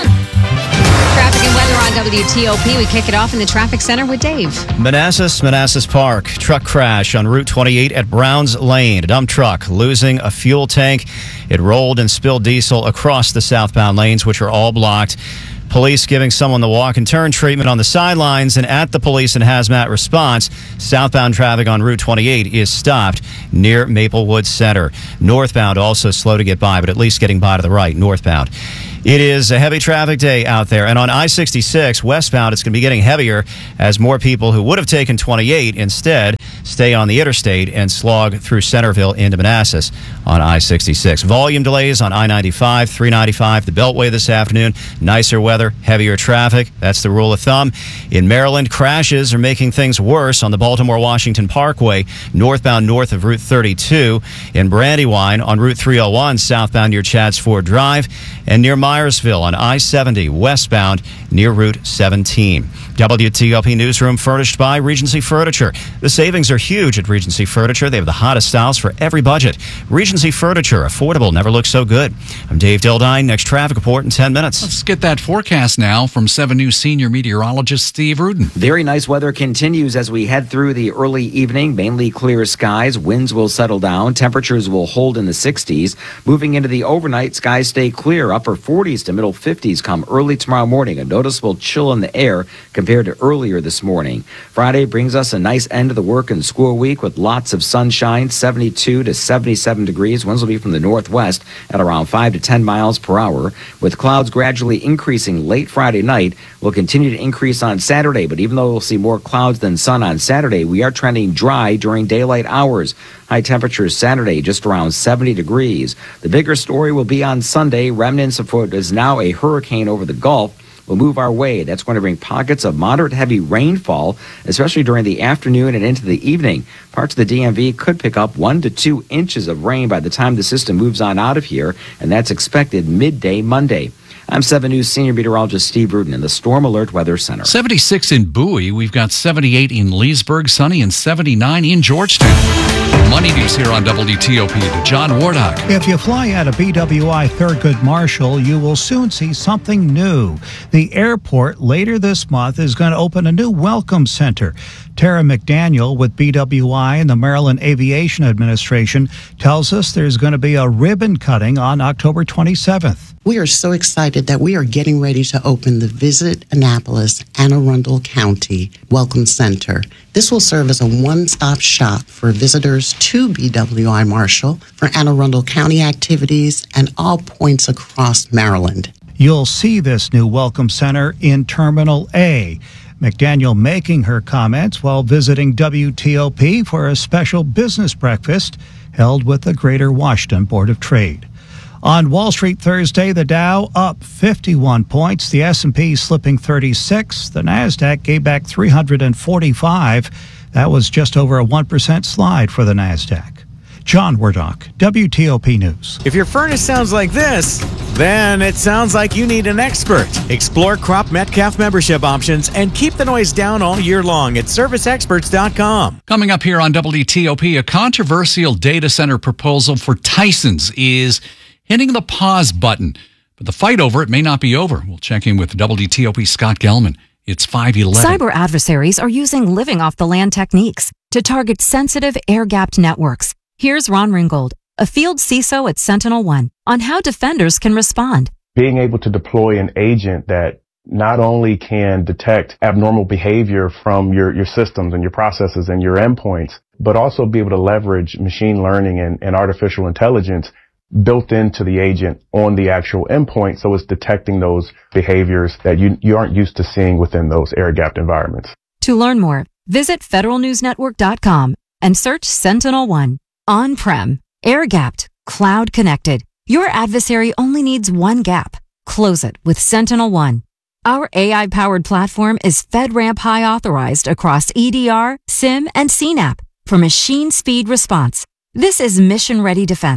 Traffic and weather on W T O P. We kick it off in the traffic center with Dave. Manassas, Manassas Park. Truck crash on Route twenty-eight at Browns Lane. A dump truck losing a fuel tank. It rolled and spilled diesel across the southbound lanes, which are all blocked. Police giving someone the walk and turn treatment on the sidelines, and at the police and hazmat response, southbound traffic on Route twenty-eight is stopped near Maplewood Center. Northbound also slow to get by, but at least getting by to the right, northbound. It is a heavy traffic day out there, and on I sixty-six westbound, it's going to be getting heavier as more people who would have taken twenty-eight instead stay on the interstate and slog through Centerville into Manassas on I sixty-six. Volume delays on I ninety-five, three ninety-five, the Beltway this afternoon. Nicer weather, heavier traffic. That's the rule of thumb. In Maryland, crashes are making things worse on the Baltimore-Washington Parkway, northbound north of Route thirty-two. In Brandywine on Route three oh one, southbound near Chadds Ford Drive, and near Myersville on I seventy, westbound near Route seventeen. W T O P Newsroom furnished by Regency Furniture. The savings are huge at Regency Furniture. They have the hottest styles for every budget. Regency Furniture, affordable, never looks so good. I'm Dave Dildine. Next traffic report in ten minutes. Let's get that forecast now from seven News senior meteorologist Steve Rudin. Very nice weather continues as we head through the early evening. Mainly clear skies. Winds will settle down. Temperatures will hold in the sixties. Moving into the overnight, skies stay clear. Upper forties to middle fifties come early tomorrow morning. A noticeable chill in the air compared to earlier this morning. Friday brings us a nice end of the work and school week with lots of sunshine, seventy-two to seventy-seven degrees. Winds will be from the northwest at around five to ten miles per hour. With clouds gradually increasing late Friday night, will continue to increase on Saturday. But even though we'll see more clouds than sun on Saturday, we are trending dry during daylight hours. High temperatures Saturday just around seventy degrees. The bigger story will be on Sunday. Remnants of what is now a hurricane over the Gulf will move our way. That's going to bring pockets of moderate heavy rainfall, especially during the afternoon and into the evening. Parts of the D M V could pick up one to two inches of rain by the time the system moves on out of here, and that's expected midday Monday. I'm seven News senior meteorologist Steve Rudin in the Storm Alert Weather Center. seventy-six in Bowie. We've got seventy-eight in Leesburg, sunny, and seventy-nine in Georgetown. Money News here on W T O P to John Wardock. If you fly out of B W I Thurgood Marshall, you will soon see something new. The airport later this month is going to open a new welcome center. Tara McDaniel with B W I and the Maryland Aviation Administration tells us there's going to be a ribbon cutting on October twenty-seventh. We are so excited that we are getting ready to open the Visit Annapolis Anne Arundel County Welcome Center. This will serve as a one-stop shop for visitors to B W I Marshall for Anne Arundel County activities and all points across Maryland. You'll see this new Welcome Center in Terminal A. McDaniel making her comments while visiting W T O P for a special business breakfast held with the Greater Washington Board of Trade. On Wall Street Thursday, the Dow up fifty-one points, the S and P slipping thirty-six, the NASDAQ gave back three hundred forty-five. That was just over a one percent slide for the NASDAQ. John Wardock, W T O P News. If your furnace sounds like this, then it sounds like you need an expert. Explore Crop Metcalf membership options and keep the noise down all year long at service experts dot com. Coming up here on W T O P, a controversial data center proposal for Tyson's is hitting the pause button. But the fight over it may not be over. We'll check in with W T O P Scott Gelman. It's five eleven. Cyber adversaries are using living off the land techniques to target sensitive air-gapped networks. Here's Ron Ringgold, a field C I S O at Sentinel One, on how defenders can respond. Being able to deploy an agent that not only can detect abnormal behavior from your, your systems and your processes and your endpoints, but also be able to leverage machine learning and, and artificial intelligence built into the agent on the actual endpoint, so it's detecting those behaviors that you, you aren't used to seeing within those air-gapped environments. To learn more, visit federal news network dot com and search Sentinel One. On-prem, air-gapped, cloud-connected. Your adversary only needs one gap. Close it with Sentinel One. Our A I-powered platform is FedRAMP High authorized across E D R, SIM, and C NAP for machine speed response. This is mission-ready defense.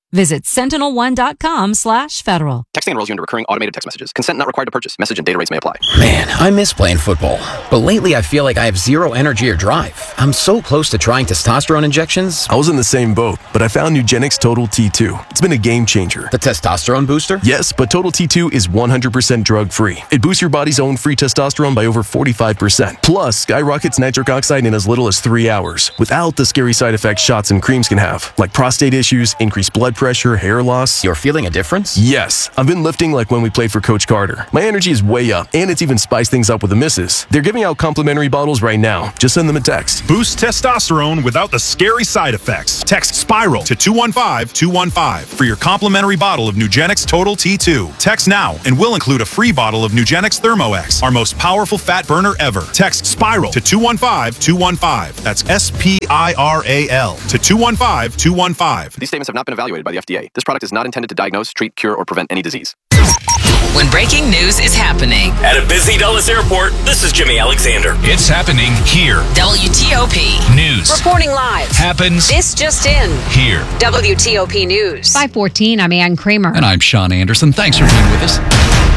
Visit sentinel one dot com slash federal. Texting enrolls you into recurring automated text messages. Consent not required to purchase. Message and data rates may apply. Man, I miss playing football. But lately I feel like I have zero energy or drive. I'm so close to trying testosterone injections. I was in the same boat, but I found Nugenix Total T two. It's been a game changer. The testosterone booster? Yes, but Total T two is one hundred percent drug-free. It boosts your body's own free testosterone by over forty-five percent. Plus, skyrockets nitric oxide in as little as three hours, without the scary side effects shots and creams can have, like prostate issues, increased blood pressure, hair loss. You're feeling a difference? Yes. I've been lifting like when we played for Coach Carter. My energy is way up, and it's even spiced things up with the misses. They're giving out complimentary bottles right now. Just send them a text. Boost testosterone without the scary side effects. Text SPIRAL to two one five two one five for your complimentary bottle of Nugenix Total T two. Text now, and we'll include a free bottle of Nugenix ThermoX, our most powerful fat burner ever. Text SPIRAL to two one five two one five. That's S P I R A L to two one five two one five. These statements have not been evaluated by the F D A. This product is not intended to diagnose, treat, cure, or prevent any disease. When breaking news is happening At a busy Dulles airport, this is Jimmy Alexander. It's happening here. W T O P News reporting live happens this just in here. W T O P News. five fourteen, I'm Ann Kramer. And I'm Sean Anderson. Thanks for being with us.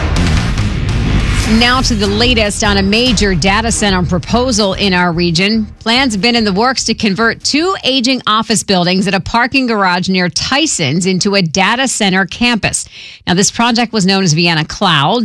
Now to the latest on a major data center proposal in our region. Plans have been in the works to convert two aging office buildings at a parking garage near Tyson's into a data center campus. Now, this project was known as Vienna Cloud,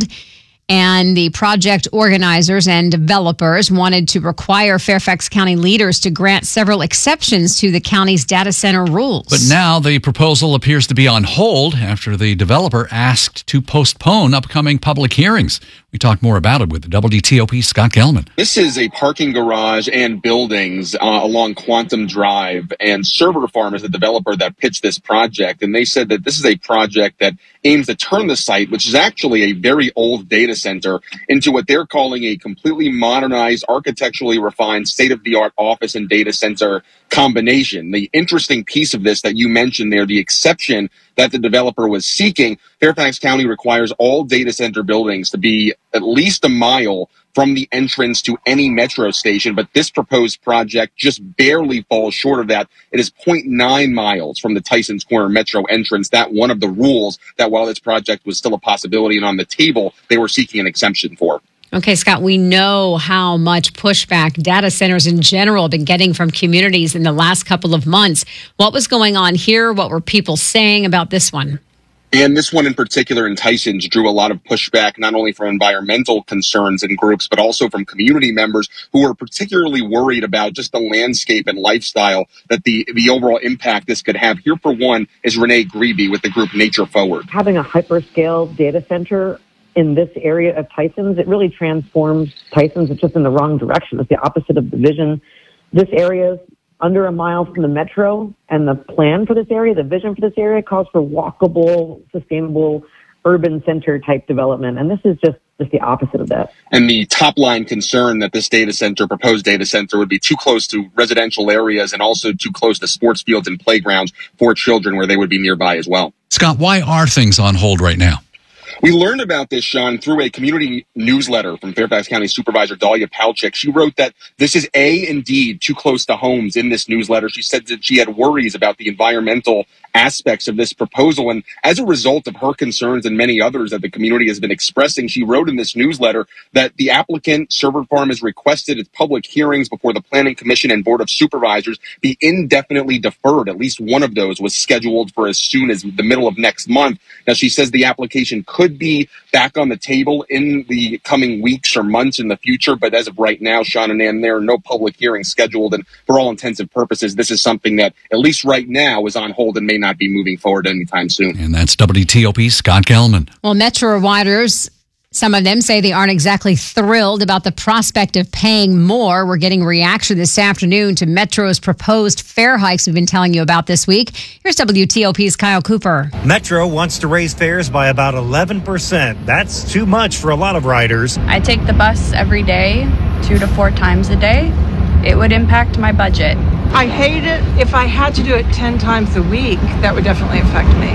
and the project organizers and developers wanted to require Fairfax County leaders to grant several exceptions to the county's data center rules. But now the proposal appears to be on hold after the developer asked to postpone upcoming public hearings. We talked more about it with W T O P Scott Gelman. This is a parking garage and buildings uh, along Quantum Drive, and Server Farm is the developer that pitched this project, and they said that this is a project that aims to turn the site, which is actually a very old data center, into what they're calling a completely modernized, architecturally refined, state-of-the-art office and data center combination. The interesting piece of this that you mentioned there, the exception that the developer was seeking, Fairfax County requires all data center buildings to be at least a mile from the entrance to any metro station, but this proposed project just barely falls short of that. It is zero point nine miles from the Tyson's Corner metro entrance. That one of the rules that while this project was still a possibility and on the table, they were seeking an exemption for. Okay, Scott, we know how much pushback data centers in general have been getting from communities in the last couple of months. What was going on here? What were people saying about this one? And this one in particular in Tyson's drew a lot of pushback, not only from environmental concerns and groups, but also from community members who were particularly worried about just the landscape and lifestyle that the, the overall impact this could have. Here, for one, is Renee Grebe with the group Nature Forward. Having a hyperscale data center in this area of Tyson's, it really transforms Tyson's. It's just in the wrong direction. It's the opposite of the vision. This area is under a mile from the metro, and the plan for this area, the vision for this area, calls for walkable, sustainable, urban center type development. And this is just, just the opposite of that. And the top line concern that this data center, proposed data center, would be too close to residential areas and also too close to sports fields and playgrounds for children where they would be nearby as well. Scott, why are things on hold right now? We learned about this, Sean, through a community newsletter from Fairfax County Supervisor Dahlia Palchik. She wrote that this is A, indeed, too close to homes in this newsletter. She said that she had worries about the environmental aspects of this proposal. And as a result of her concerns and many others that the community has been expressing, she wrote in this newsletter that the applicant, Server Farm, has requested its public hearings before the Planning Commission and Board of Supervisors be indefinitely deferred. At least one of those was scheduled for as soon as the middle of next month. Now, she says the application could be back on the table in the coming weeks or months in the future, but as of right now, Sean and Ann, there are no public hearings scheduled, and for all intents and purposes, this is something that, at least right now, is on hold and may not be moving forward anytime soon. And that's W T O P Scott Gelman. Well, Metro riders, some of them say they aren't exactly thrilled about the prospect of paying more. We're getting reaction this afternoon to Metro's proposed fare hikes we've been telling you about this week. Here's W T O P's Kyle Cooper. Metro wants to raise fares by about eleven percent. That's too much for a lot of riders. I take the bus every day, two to four times a day. It would impact my budget. I hate it. If I had to do it ten times a week, that would definitely affect me.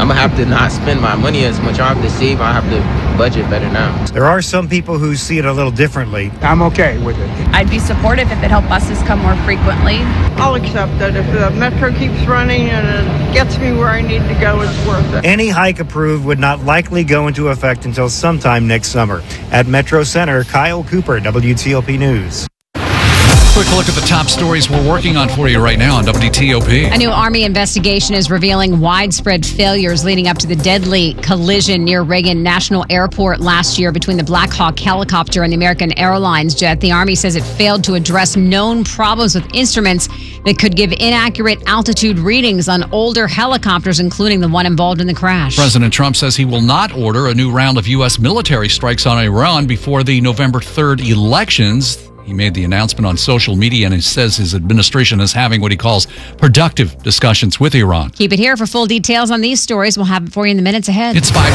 I'm going to have to not spend my money as much. I have to save. I have to budget better now. There are some people who see it a little differently. I'm okay with it. I'd be supportive if it helped buses come more frequently. I'll accept it. If the metro keeps running and it gets me where I need to go, it's worth it. Any hike approved would not likely go into effect until sometime next summer. At Metro Center, Kyle Cooper, W T O P News. Quick look at the top stories we're working on for you right now on W T O P. A new Army investigation is revealing widespread failures leading up to the deadly collision near Reagan National Airport last year between the Black Hawk helicopter and the American Airlines jet. The Army says it failed to address known problems with instruments that could give inaccurate altitude readings on older helicopters, including the one involved in the crash. President Trump says he will not order a new round of U S military strikes on Iran before the November third elections. He made the announcement on social media, and he says his administration is having what he calls productive discussions with Iran. Keep it here for full details on these stories. We'll have it for you in the minutes ahead. It's five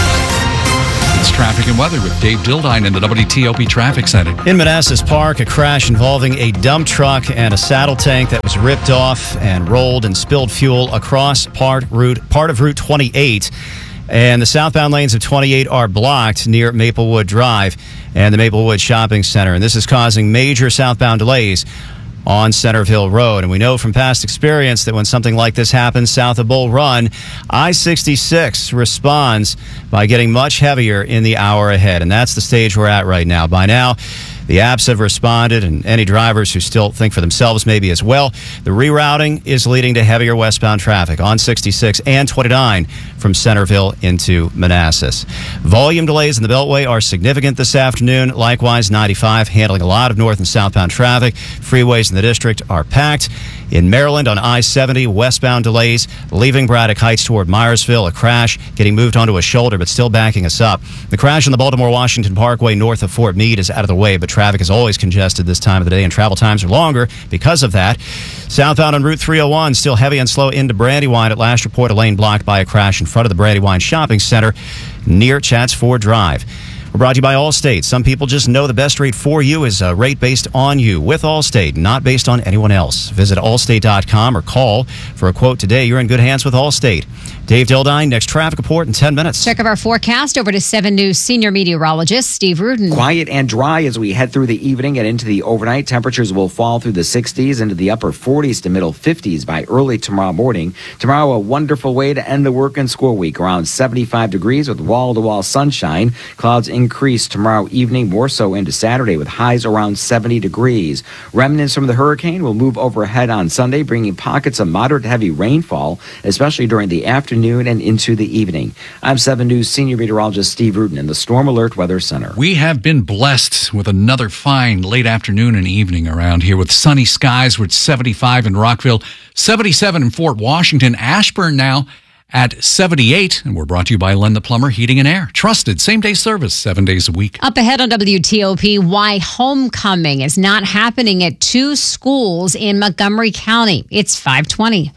eighteen. It's traffic and weather with Dave Dildine in the W T O P Traffic Center. In Manassas Park, a crash involving a dump truck and a saddle tank that was ripped off and rolled and spilled fuel across part, route, part of Route twenty-eight. And the southbound lanes of twenty-eight are blocked near Maplewood Drive and the Maplewood Shopping Center. And this is causing major southbound delays on Centerville Road. And we know from past experience that when something like this happens south of Bull Run, I sixty-six responds by getting much heavier in the hour ahead. And that's the stage we're at right now. By now, the apps have responded, and any drivers who still think for themselves maybe as well. The rerouting is leading to heavier westbound traffic on sixty-six and twenty-nine from Centerville into Manassas. Volume delays in the Beltway are significant this afternoon. Likewise, ninety-five handling a lot of north and southbound traffic. Freeways in the district are packed. In Maryland on I seventy, westbound delays leaving Braddock Heights toward Myersville. A crash getting moved onto a shoulder, but still backing us up. The crash on the Baltimore-Washington Parkway north of Fort Meade is out of the way, but traffic is always congested this time of the day, and travel times are longer because of that. Southbound on Route three oh one, still heavy and slow into Brandywine. At last report, a lane blocked by a crash in front of the Brandywine Shopping Center near Chats Ford Drive. We're brought to you by Allstate. Some people just know the best rate for you is a rate based on you with Allstate, not based on anyone else. Visit allstate dot com or call for a quote today. You're in good hands with Allstate. Dave Dildine, next traffic report in ten minutes. Check of our forecast over to seven News senior meteorologist Steve Rudin. Quiet and dry as we head through the evening and into the overnight. Temperatures will fall through the sixties into the upper forties to middle fifties by early tomorrow morning. Tomorrow, a wonderful way to end the work and school week. Around seventy-five degrees with wall-to-wall sunshine. Clouds increase tomorrow evening, more so into Saturday with highs around seventy degrees. Remnants from the hurricane will move overhead on Sunday, bringing pockets of moderate to heavy rainfall, especially during the afternoon and into the evening. I'm seven News senior meteorologist Steve Rudin in the Storm Alert Weather Center. We have been blessed with another fine late afternoon and evening around here with sunny skies. We're at seventy-five in Rockville, seventy-seven in Fort Washington, Ashburn now at seventy-eight, and we're brought to you by Len the Plumber Heating and Air. Trusted same-day service, seven days a week. Up ahead on W T O P, why homecoming is not happening at two schools in Montgomery County. It's five twenty.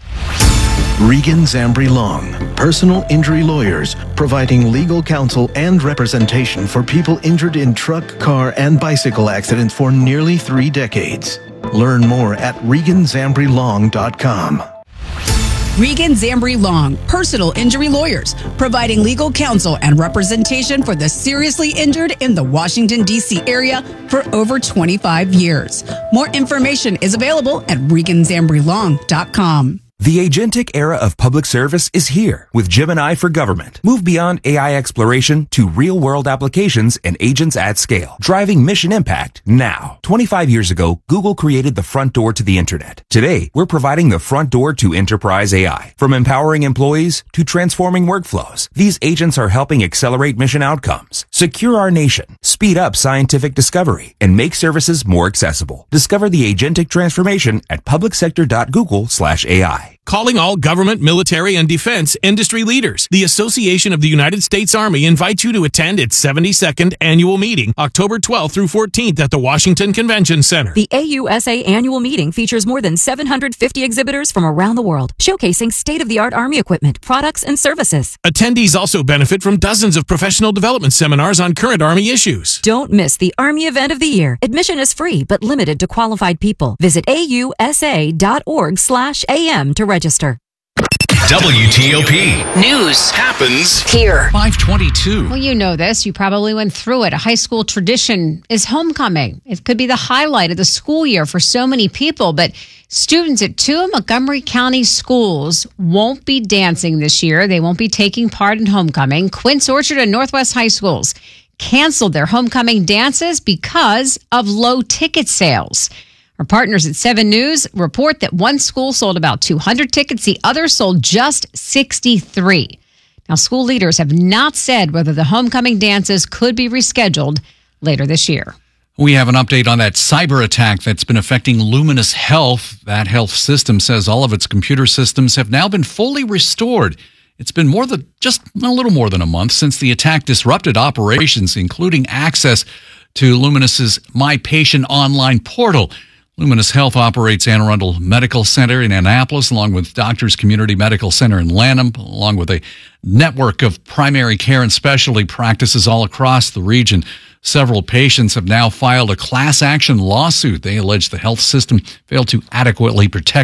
Regan Zambri Long, personal injury lawyers, providing legal counsel and representation for people injured in truck, car, and bicycle accidents for nearly three decades. Learn more at regan zambri long dot com. Regan Zambri Long, personal injury lawyers, providing legal counsel and representation for the seriously injured in the Washington, D C area for over twenty-five years. More information is available at regan zambri long dot com. The agentic era of public service is here with Gemini for Government. Move beyond A I exploration to real-world applications and agents at scale, driving mission impact now. twenty-five years ago, Google created the front door to the internet. Today, we're providing the front door to enterprise A I. From empowering employees to transforming workflows, these agents are helping accelerate mission outcomes, secure our nation, speed up scientific discovery, and make services more accessible. Discover the agentic transformation at publicsector dot google slash A I. Calling all government, military, and defense industry leaders. The Association of the United States Army invites you to attend its seventy-second annual meeting, October twelfth through fourteenth at the Washington Convention Center. The A U S A annual meeting features more than seven hundred fifty exhibitors from around the world, showcasing state-of-the-art Army equipment, products, and services. Attendees also benefit from dozens of professional development seminars on current Army issues. Don't miss the Army event of the year. Admission is free, but limited to qualified people. Visit A U S A dot org slash A M to register. W T O P. News Happens here. five twenty-two. Well, you know this. You probably went through it. A high school tradition is homecoming. It could be the highlight of the school year for so many people, but students at two of Montgomery County schools won't be dancing this year. They won't be taking part in homecoming. Quince Orchard and Northwest High Schools canceled their homecoming dances because of low ticket sales. Our partners at seven News report that one school sold about two hundred tickets. The other sold just sixty-three. Now, school leaders have not said whether the homecoming dances could be rescheduled later this year. We have an update on that cyber attack that's been affecting Luminous Health. That health system says all of its computer systems have now been fully restored. It's been more than just a little more than a month since the attack disrupted operations, including access to Luminous's My Patient online portal. Luminous Health operates Anne Arundel Medical Center in Annapolis, along with Doctors Community Medical Center in Lanham, along with a network of primary care and specialty practices all across the region. Several patients have now filed a class action lawsuit. They allege the health system failed to adequately protect